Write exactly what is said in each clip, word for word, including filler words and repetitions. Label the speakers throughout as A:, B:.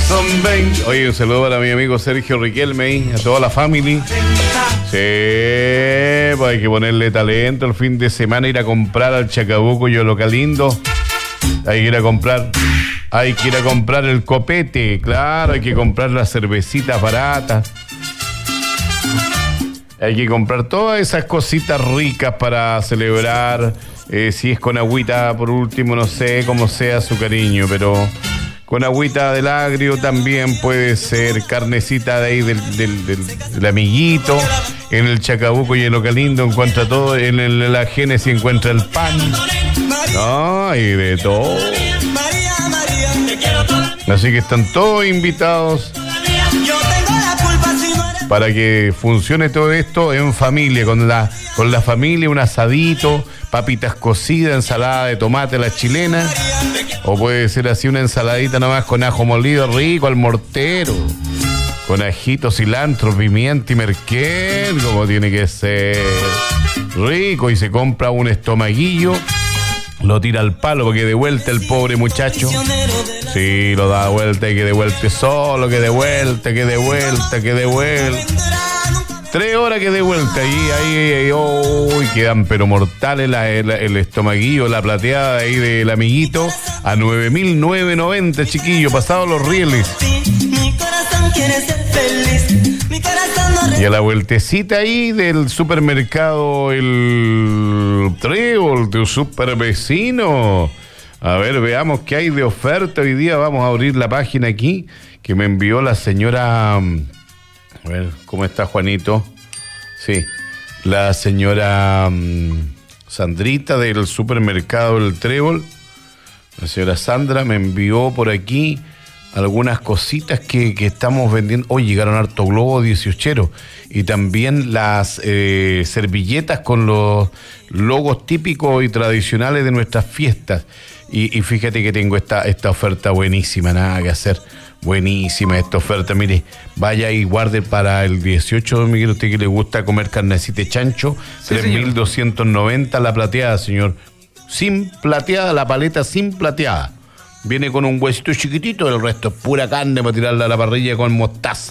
A: Son veinte. Oye, un saludo para mi amigo Sergio Riquelme, a toda la familia. Sí, pues hay que ponerle talento el fin de semana, ir a comprar al Chacabuco y a Localindo. Hay que ir a comprar, hay que ir a comprar el copete, claro, hay que comprar las cervecitas baratas. Hay que comprar todas esas cositas ricas para celebrar. Eh, si es con agüita, por último, no sé cómo sea su cariño, pero con agüita del agrio también puede ser. Carnecita de ahí del, del, del, del amiguito. En el Chacabuco y en Localindo encuentra todo. En el, la Génesis encuentra el pan. No, y de todo. Así que están todos invitados para que funcione todo esto en familia, con la, con la familia, un asadito, papitas cocidas, ensalada de tomate a la chilena, o puede ser así una ensaladita nomás con ajo molido rico al mortero, con ajito, cilantro, pimienta y merquén, como tiene que ser, rico, y se compra un estomaguillo, lo tira al palo porque de vuelta el pobre muchacho. Sí, lo da vuelta y que de vuelta solo, que de vuelta, que de vuelta, que de vuelta. Tres horas que de vuelta y ahí, ahí, ahí oh, quedan pero mortales la, el, el estomaguillo, la plateada ahí del amiguito a nueve mil novecientos noventa, chiquillo, pasado los rieles. Y a la vueltecita ahí del supermercado El Trébol, tu super vecino. A ver, veamos qué hay de oferta hoy día. Vamos a abrir la página aquí que me envió la señora... A ver, ¿cómo está Juanito? Sí, la señora um, Sandrita del supermercado El Trébol. La señora Sandra me envió por aquí algunas cositas que, que estamos vendiendo. Hoy oh, llegaron harto globo dieciochero y también las eh, servilletas con los logos típicos y tradicionales de nuestras fiestas. Y, y fíjate que tengo esta, esta oferta buenísima, nada que hacer. Buenísima esta oferta, mire, vaya y guarde para el dieciocho, don Miguel, usted que le gusta comer carnecita de chancho, sí, tres mil doscientos noventa la plateada, señor. Sin plateada, la paleta sin plateada. Viene con un huesito chiquitito, el resto es pura carne para tirarla a la parrilla con mostaza.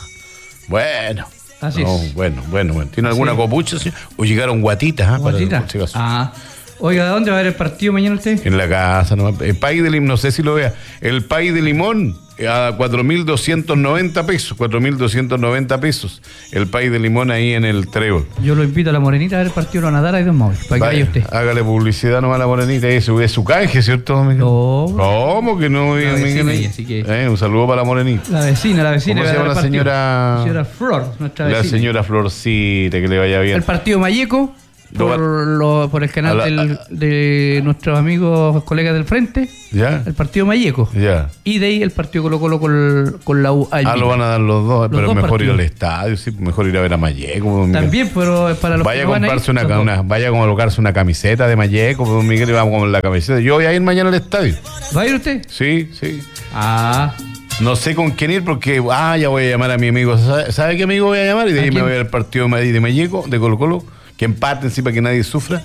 A: Bueno.
B: Así
A: no,
B: es.
A: Bueno, bueno, bueno. ¿Tiene alguna
B: sí.
A: copucha, señor? ¿O llegaron guatitas? ¿Ah?
B: ¿Guatitas?
A: Para,
B: ah. Oiga, ¿de dónde va a ver el partido mañana usted?
A: En la casa, ¿no? El pay de limón, no sé si lo vea. El pay de limón a cuatro mil doscientos noventa pesos. cuatro mil doscientos noventa pesos. El pay de limón ahí en el Trébol.
B: Yo lo invito a la Morenita a ver el partido de la Nadara y Don Mauro. Para que vaya usted.
A: Hágale publicidad nomás a la Morenita. Eso es su canje, ¿cierto, Miguel?
B: No.
A: ¿Cómo que no?
B: La
A: Miguel?
B: vecina, así que...
A: eh, un saludo para la Morenita.
B: La vecina, la vecina.
A: ¿Cómo se llama la señora?
B: La señora Flor, nuestra vecina.
A: La señora Florcita, que le vaya bien.
B: El partido Mayeco. Por, lo, por el canal la, del, de nuestros amigos colegas del frente,
A: ¿ya?
B: El partido Mayeco,
A: ¿ya?
B: Y de ahí el partido Colo Colo con, con la U.
A: Ah, lo van a dar los dos, los pero dos mejor partidos. Ir al estadio, sí, mejor ir a ver a Mayeco.
B: También, pero es para los
A: vaya
B: que
A: a comprarse
B: van a ir,
A: una, una, vaya a colocarse una camiseta de Mayeco, don Miguel, y vamos con la camiseta. Yo voy a ir mañana al estadio.
B: ¿Va a ir usted?
A: Sí, sí.
B: Ah.
A: No sé con quién ir porque, ah, ya voy a llamar a mi amigo. ¿Sabe, ¿sabe qué amigo voy a llamar? Y de ahí me voy al partido de Mayeco, de Colo Colo. Que empaten, sí, para que nadie sufra.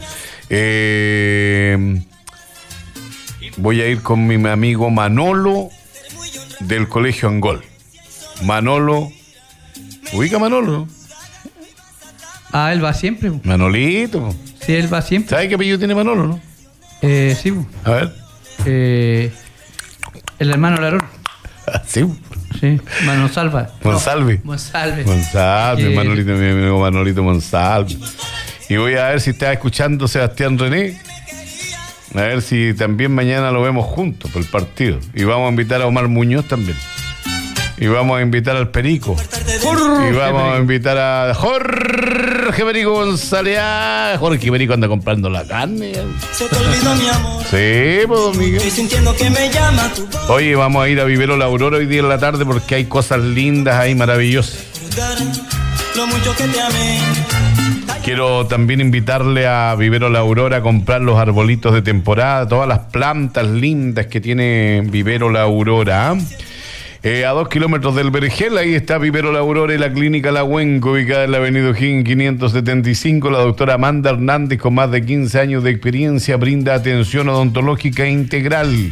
A: Eh, voy a ir con mi amigo Manolo del Colegio Angol. Manolo. ¿Ubica Manolo?
B: Ah, él va siempre.
A: Manolito.
B: Sí, él va siempre.
A: ¿Sabe qué apellido tiene Manolo, no?
B: Eh, sí.
A: A ver.
B: Eh, el hermano Larón.
A: Sí.
B: Sí, Monsalva.
A: Monsalve.
B: No, Monsalve.
A: Monsalve,
B: eh,
A: Manolito, mi amigo Manolito Monsalve. Y voy a ver si está escuchando Sebastián René. A ver si también mañana lo vemos juntos por el partido. Y vamos a invitar a Omar Muñoz también. Y vamos a invitar al Perico. Jorge y vamos Perico. a invitar a Jorge Perico González. Jorge Perico anda comprando la carne.
C: Se te olvidó mi amor.
A: Sí, pues, don Miguel.
C: Estoy sintiendo que me llama tu voz.
A: Oye, vamos a ir a Vivero La Aurora hoy día en la tarde porque hay cosas lindas ahí, maravillosas.
C: Lo mucho que te amé.
A: Quiero también invitarle a Vivero La Aurora a comprar los arbolitos de temporada, todas las plantas lindas que tiene Vivero La Aurora. Eh, a dos kilómetros del Vergel, ahí está Vivero La Aurora y la Clínica La Huenca, ubicada en la avenida O'Higgins quinientos setenta y cinco. La doctora Amanda Hernández, con más de quince años de experiencia, brinda atención odontológica integral.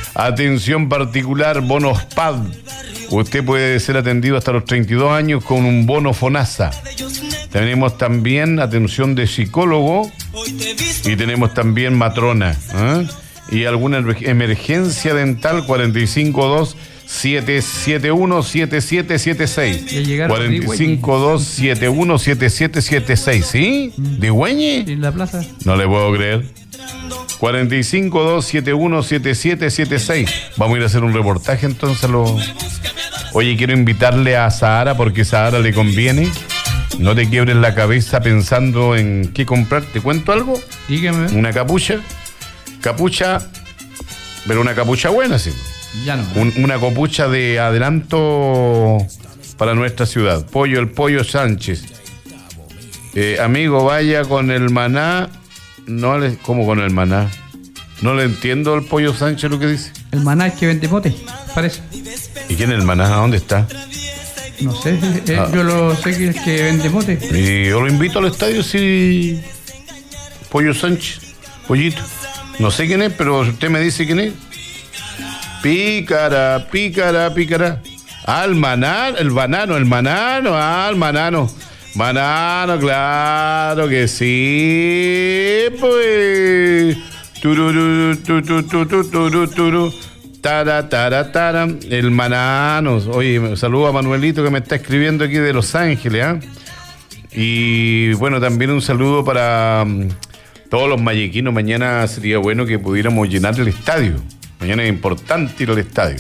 A: Atención particular, bonos P A D. Usted puede ser atendido hasta los treinta y dos años con un bono FONASA. Tenemos también atención de psicólogo y tenemos también matrona. ¿eh? Y alguna emergencia dental, cuatro cinco dos, siete siete uno, siete siete siete seis. cuatro cinco dos, siete uno, siete siete siete seis, ¿sí? ¿De Güeñe?
B: En la plaza.
A: No le puedo creer. cuatro cinco dos, siete uno, siete siete siete seis. Vamos a ir a hacer un reportaje entonces. Lo... Oye, quiero invitarle a Sahara porque a Sahara le conviene. No te quiebres la cabeza pensando en qué comprar. ¿Te cuento algo?
B: Dígame.
A: Una capucha. Capucha, pero una capucha buena, sí.
B: Ya no.
A: Un, una capucha de adelanto para nuestra ciudad. Pollo, el Pollo Sánchez. Eh, amigo, vaya con el maná. No le, ¿Cómo con el maná? No le entiendo al Pollo Sánchez lo que dice.
B: El maná es que vende pote, parece.
A: ¿Y quién es el maná? ¿A dónde está?
B: No sé, eh,
A: Ah.
B: yo lo sé que es que vende mote.
A: Y yo lo invito al estadio, sí. Pollo Sánchez, Pollito. No sé quién es, pero usted me dice quién es. Pícara, pícara, pícara. Al manar, el banano, el manano, al manano. Manano, claro que sí, pues. Tururú, tu, tu, tu, tu, turu, turu. Tara, tara, tara. El manano. Oye, saludo a Manuelito que me está escribiendo aquí de Los Ángeles, ¿ah? ¿eh? Y bueno, también un saludo para um, todos los mayequinos. Mañana sería bueno que pudiéramos llenar el estadio. Mañana es importante ir al estadio.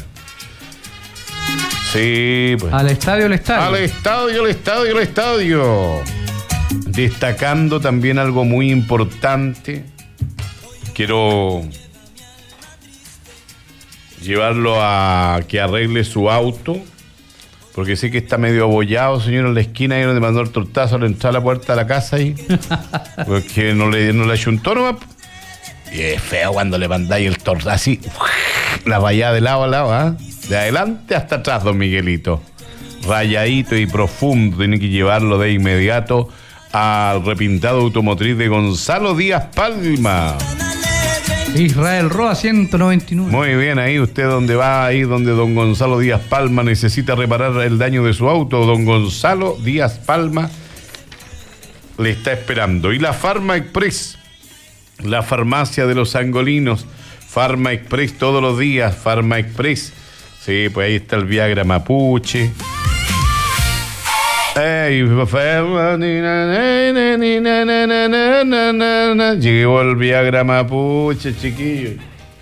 A: Sí, pues.
B: Al estadio, al estadio.
A: Al estadio, al estadio, al estadio. Destacando también algo muy importante. Quiero llevarlo a que arregle su auto, porque sé que está medio abollado, señor, en la esquina ahí donde mandó el tortazo al entrar a la puerta de la casa ahí. Porque no le, no le ayuntó nomás. Y es feo cuando le mandáis el tortazo así, la vallada de lado a lado, ¿eh? De adelante hasta atrás, don Miguelito. Rayadito y profundo, tiene que llevarlo de inmediato al repintado automotriz de Gonzalo Díaz Palma.
B: Israel Roa ciento noventa y nueve.
A: Muy bien, ahí usted donde va, ahí donde don Gonzalo Díaz Palma necesita reparar el daño de su auto, don Gonzalo Díaz Palma le está esperando. Y la Farma Express, la farmacia de los angolinos, Farma Express todos los días, Farma Express. Sí, pues ahí está el Viagra Mapuche. Ey, llegó el Viagra Mapuche, chiquillo.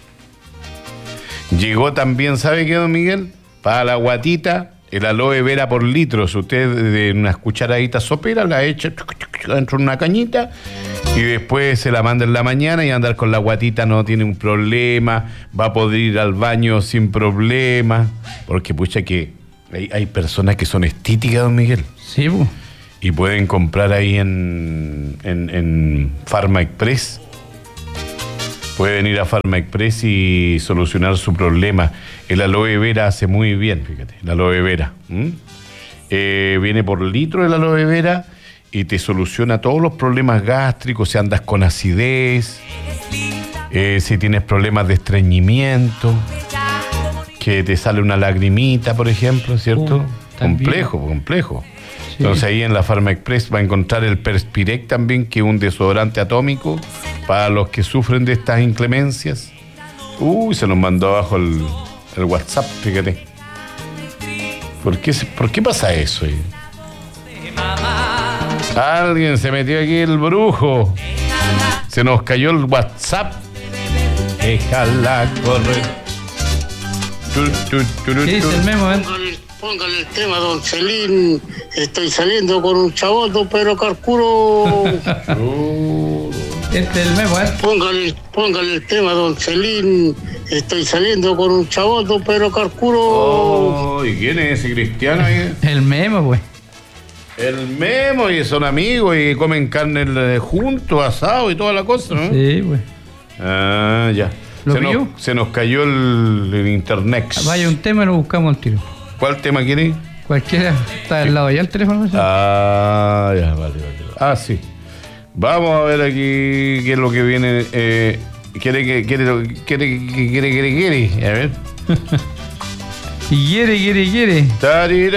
A: Llegó también, ¿sabe qué, don Miguel? Para la guatita, el aloe vera por litros. Usted de unas cucharaditas soperas la echa dentro de una cañita y después se la manda en la mañana y andar con la guatita no tiene un problema. Va a poder ir al baño sin problema. Porque, pucha, que hay, hay personas que son estíticas, don Miguel.
B: Sí, pues.
A: Y pueden comprar ahí en, en, en Farma Express. Pueden ir a Farma Express y solucionar su problema. El aloe vera hace muy bien, fíjate, el aloe vera. ¿Mm? Eh, viene por litro el aloe vera y te soluciona todos los problemas gástricos, si andas con acidez, eh, si tienes problemas de estreñimiento, que te sale una lagrimita, por ejemplo, ¿cierto?
B: Uh,
A: complejo, complejo.
B: Sí.
A: Entonces ahí en la Farma Express va a encontrar el Perspirec también, que es un desodorante atómico para los que sufren de estas inclemencias. Uy, se nos mandó abajo el, el WhatsApp, fíjate. ¿Por qué, ¿Por qué pasa eso? Eh? Alguien se metió aquí el brujo. Se nos cayó el WhatsApp. Déjala correr.
B: ¿Qué dice el memo, eh?
D: Póngale, póngale el tema, don Celín. Estoy saliendo con un chavoto, pero carcuro.
B: Este es el memo, ¿eh?
D: Póngale, póngale el tema, don Celín. Estoy saliendo con un chavoto, pero carcuro.
A: Oh, ¿y quién es ese cristiano ahí?
B: El memo, pues.
A: El Memo, y son amigos y comen carne juntos, asado y toda la cosa, ¿no?
B: Sí, pues.
A: Ah, ya.
B: ¿Lo
A: se,
B: pilló?
A: nos, se nos cayó el, el internet.
B: Vaya un tema y lo buscamos al tiro.
A: ¿Cuál tema quiere?
B: Cualquiera está al lado ya el teléfono. ¿Sí?
A: Ah, ya, vale, vale. Ah, sí. Vamos a ver aquí qué es lo que viene. Eh, Quiere que quiere quiere quiere quiere quiere. A ver.
B: Y quiere, quiere, quiere.
A: Tarira.